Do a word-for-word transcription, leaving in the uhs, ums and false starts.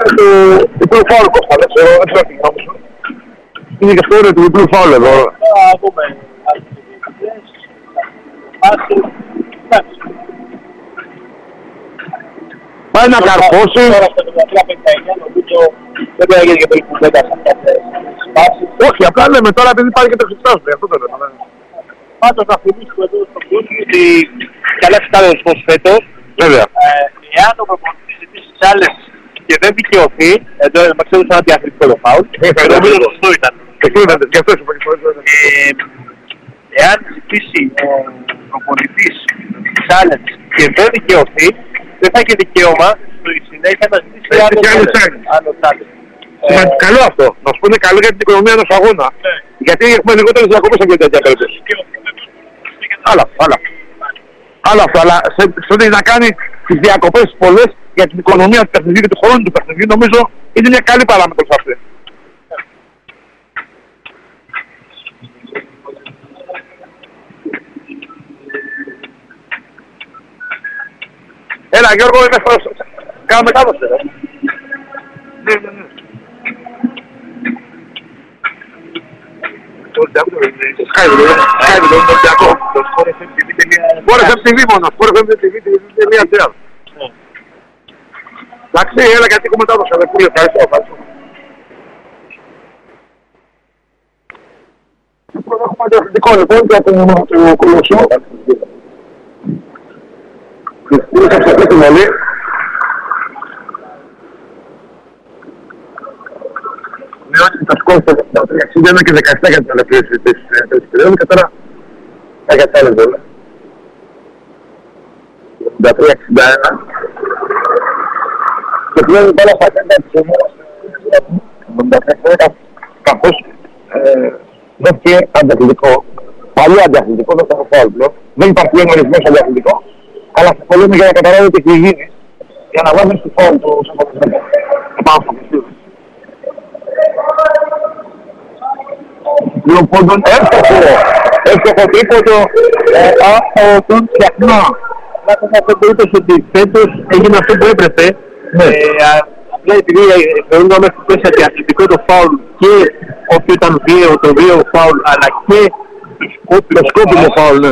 του διπλού φάουλ, Κώστα, δεν ξέρω, δεν ξέρω τι γνώμη σου. Είναι και στο όριο του διπλού φάουλ εδώ. Θα δούμε. Πάει να καρφώσει. Τώρα στο πενήντα πενήντα εννιά νομίζω δεν μπορεί να γίνει και πολύ κουβέντα σε αυτές τις φάσεις. Όχι, απλά λέμε τώρα επειδή υπάρχει και το εξετάζουμε, αυτό το λέμε. Πάντως να θυμίσουμε εδώ στον κόσμο ότι καλά φυτάδες πως φέτος. Βέβαια. Εάν ο προπονητής ζητήσει τις άλλες και δεν δικαιωθεί, εδώ με ξέρουν σαν αντιαθλητικό το φάουλ, νομίζω σωστό ήταν. Γι' αυτό σου εάν ζητήσει ο προπονητής τις άλλες και δεν δικαιωθεί, δεν θα έχει δικαίωμα στη συνέχεια να ζητήσει άλλο τσάλες. Καλό αυτό. Να σου πω είναι καλό για την οικονομία ενός αγώνα. Γιατί έχουμε λιγότερες διακοπές από τέτοια περίπτωση. Άλλα, άλλα. Άλλο αυτό, αλλά σε ό,τι να κάνει τις διακοπές πολλές για την οικονομία του παιχνιδιού και του χρόνου του παιχνιδιού, νομίζω είναι μια καλή παράμετρος αυτή. Έλα Γιώργο, είμαι στο... Κάνω μετάδοση. Ναι, ναι, ναι. Το Sky Blue, Sky Blue, το Ολυμπιακό. Sport εφ εμ τι βι μόνο, Sport εφ εμ τι βι τελεία τζι άρ. Εντάξει, έλα γιατί έχω μετάδοση, αδερφούλη, ευχαριστώ, ευχαριστώ. Λοιπόν, έχουμε αντιαθλητικό λοιπόν και από το Κολοσσό. Χριστίνησα σε αυτή την ολή. Μειώσει τα σκόρ στο εξήντα ένα και δεκαεπτά για την τελευταία της περίοδου και τώρα θα για τα άλλες βέβαια. εβδομήντα τρία εξήντα ένα. Και πλέον η μπάλα θα κάνει τις ομάδες εβδομήντα τρία εξήντα ένα καθώς δόθηκε αντιαθλητικό. Παλιό αντιαθλητικό, δεν θα το φάουλ πλέον. Δεν υπάρχει πλέον ορισμός αντιαθλητικό. Αλλά θα πολέμη για να καταλάβετε τι γίνει για να βάζεις το φάουλ του σωματισμού. Επάνω στο πιστήριο. Δύο πόντων εύστοχο. Εύστοχο τρίποντο από τον Φτιαχνά. Να σας αυτό που είπες ότι φέτος έγινε αυτό που έπρεπε. Απλά επειδή θεωρούμε μέσα στο πλαίσιο αντιαθλητικό το φάουλ και όποιο ήταν βίαιο το βίαιο φάουλ αλλά και το σκόπιμο φάουλ.